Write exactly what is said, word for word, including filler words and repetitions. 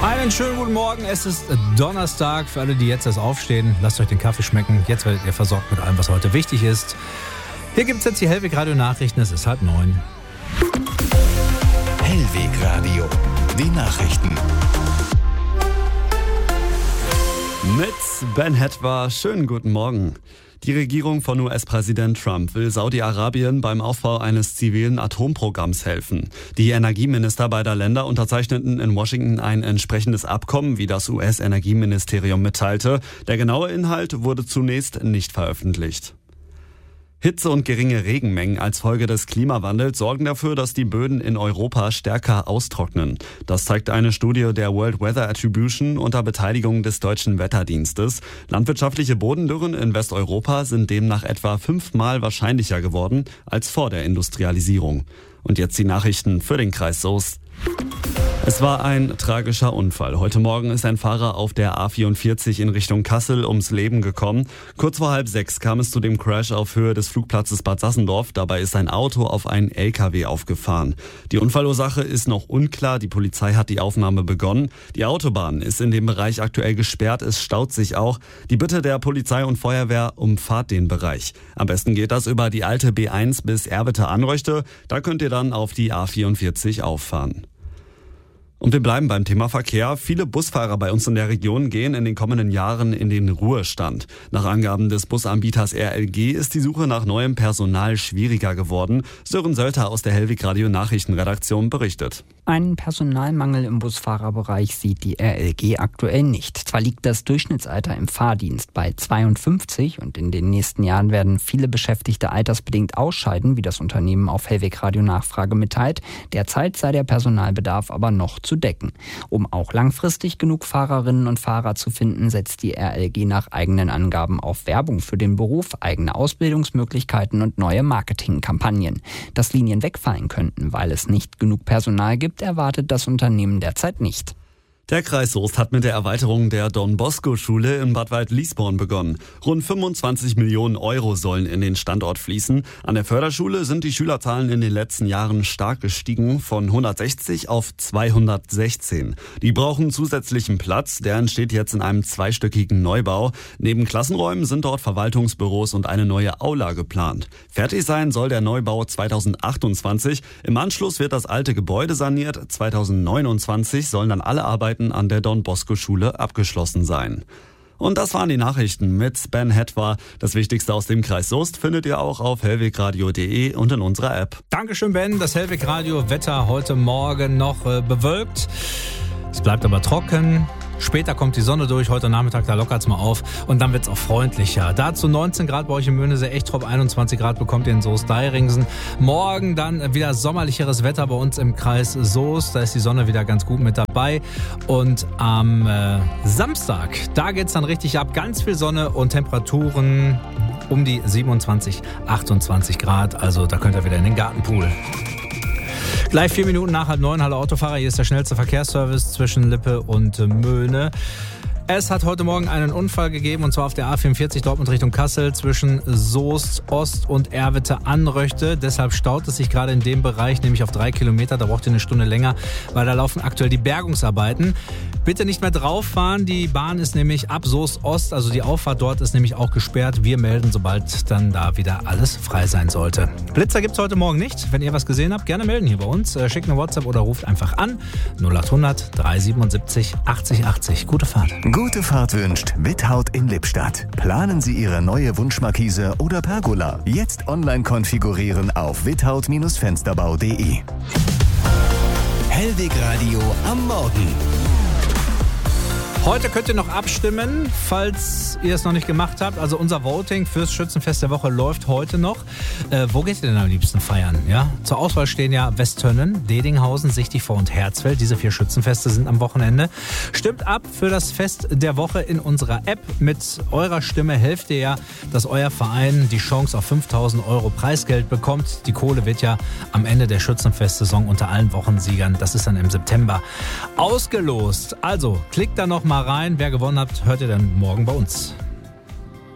Einen schönen guten Morgen, es ist Donnerstag. Für alle, die jetzt erst aufstehen, lasst euch den Kaffee schmecken. Jetzt werdet ihr versorgt mit allem, was heute wichtig ist. Hier gibt es jetzt die Hellweg Radio Nachrichten, es ist halb neun. Hellweg Radio, die Nachrichten. Mit Ben Hetwa, schönen guten Morgen. Die Regierung von U S-Präsident Trump will Saudi-Arabien beim Aufbau eines zivilen Atomprogramms helfen. Die Energieminister beider Länder unterzeichneten in Washington ein entsprechendes Abkommen, wie das U S-Energieministerium mitteilte. Der genaue Inhalt wurde zunächst nicht veröffentlicht. Hitze und geringe Regenmengen als Folge des Klimawandels sorgen dafür, dass die Böden in Europa stärker austrocknen. Das zeigt eine Studie der World Weather Attribution unter Beteiligung des Deutschen Wetterdienstes. Landwirtschaftliche Bodendürren in Westeuropa sind demnach etwa fünfmal wahrscheinlicher geworden als vor der Industrialisierung. Und jetzt die Nachrichten für den Kreis Soest. Es war ein tragischer Unfall. Heute Morgen ist ein Fahrer auf der A vierundvierzig in Richtung Kassel ums Leben gekommen. Kurz vor halb sechs kam es zu dem Crash auf Höhe des Flugplatzes Bad Sassendorf. Dabei ist ein Auto auf einen L K W aufgefahren. Die Unfallursache ist noch unklar. Die Polizei hat die Aufnahme begonnen. Die Autobahn ist in dem Bereich aktuell gesperrt. Es staut sich auch. Die Bitte der Polizei und Feuerwehr: umfahrt den Bereich. Am besten geht das über die alte B eins bis Erwitte-Anröchte. Da könnt ihr dann auf die A vierundvierzig auffahren. Und wir bleiben beim Thema Verkehr. Viele Busfahrer bei uns in der Region gehen in den kommenden Jahren in den Ruhestand. Nach Angaben des Busanbieters R L G ist die Suche nach neuem Personal schwieriger geworden. Sören Sölter aus der Hellweg Radio Nachrichtenredaktion berichtet. Einen Personalmangel im Busfahrerbereich sieht die R L G aktuell nicht. Zwar liegt das Durchschnittsalter im Fahrdienst bei zweiundfünfzig und in den nächsten Jahren werden viele Beschäftigte altersbedingt ausscheiden, wie das Unternehmen auf Hellweg Radio Nachfrage mitteilt. Derzeit sei der Personalbedarf aber noch zu decken. Um auch langfristig genug Fahrerinnen und Fahrer zu finden, setzt die R L G nach eigenen Angaben auf Werbung für den Beruf, eigene Ausbildungsmöglichkeiten und neue Marketingkampagnen. Dass Linien wegfallen könnten, weil es nicht genug Personal gibt, erwartet das Unternehmen derzeit nicht. Der Kreis Soest hat mit der Erweiterung der Don-Bosco-Schule in Bad Wald-Liesborn begonnen. Rund fünfundzwanzig Millionen Euro sollen in den Standort fließen. An der Förderschule sind die Schülerzahlen in den letzten Jahren stark gestiegen, von hundertsechzig auf zweihundertsechzehn. Die brauchen zusätzlichen Platz, der entsteht jetzt in einem zweistöckigen Neubau. Neben Klassenräumen sind dort Verwaltungsbüros und eine neue Aula geplant. Fertig sein soll der Neubau zweitausendachtundzwanzig. Im Anschluss wird das alte Gebäude saniert. zweitausendneunundzwanzig sollen dann alle Arbeiten an der Don-Bosco-Schule abgeschlossen sein. Und das waren die Nachrichten mit Ben Hetwa. Das Wichtigste aus dem Kreis Soest findet ihr auch auf hellwegradio punkt de und in unserer App. Dankeschön, Ben. Das Hellweg Radio Wetter heute Morgen noch äh, bewölkt. Es bleibt aber trocken. Später kommt die Sonne durch, heute Nachmittag, da lockert es mal auf und dann wird es auch freundlicher. Dazu neunzehn Grad bei euch in Möhnesee, Echtrop, einundzwanzig Grad bekommt ihr in Soest-Deiringsen. Morgen dann wieder sommerlicheres Wetter bei uns im Kreis Soest, da ist die Sonne wieder ganz gut mit dabei. Und am äh, Samstag, da geht es dann richtig ab, ganz viel Sonne und Temperaturen um die siebenundzwanzig, achtundzwanzig Grad, also da könnt ihr wieder in den Gartenpool. Gleich vier Minuten nach halb neun, hallo Autofahrer, hier ist der schnellste Verkehrsservice zwischen Lippe und Möhne. Es hat heute Morgen einen Unfall gegeben, und zwar auf der A vierundvierzig Dortmund Richtung Kassel zwischen Soest Ost und Erwitte-Anröchte. Deshalb staut es sich gerade in dem Bereich, nämlich auf drei Kilometer. Da braucht ihr eine Stunde länger, weil da laufen aktuell die Bergungsarbeiten. Bitte nicht mehr drauf fahren. Die Bahn ist nämlich ab Soest Ost, also die Auffahrt dort ist nämlich auch gesperrt. Wir melden, sobald dann da wieder alles frei sein sollte. Blitzer gibt's heute Morgen nicht. Wenn ihr was gesehen habt, gerne melden hier bei uns. Schickt eine WhatsApp oder ruft einfach an. null achthundert, dreihundertsiebenundsiebzig, achtzig achtzig. Gute Fahrt. Gute Fahrt wünscht Without in Lippstadt. Planen Sie Ihre neue Wunschmarkise oder Pergola. Jetzt online konfigurieren auf without Fensterbau punkt de. Hellweg Radio am Morgen. Heute könnt ihr noch abstimmen, falls ihr es noch nicht gemacht habt. Also unser Voting fürs Schützenfest der Woche läuft heute noch. Äh, wo geht ihr denn am liebsten feiern? Ja? Zur Auswahl stehen ja Westtönnen, Dedinghausen, Sichtigvor und Herzfeld. Diese vier Schützenfeste sind am Wochenende. Stimmt ab für das Fest der Woche in unserer App. Mit eurer Stimme helft ihr ja, dass euer Verein die Chance auf fünftausend Euro Preisgeld bekommt. Die Kohle wird ja am Ende der Schützenfest-Saison unter allen Wochensiegern, das ist dann im September, ausgelost. Also klickt da noch mal rein. Wer gewonnen hat, hört ihr dann morgen bei uns.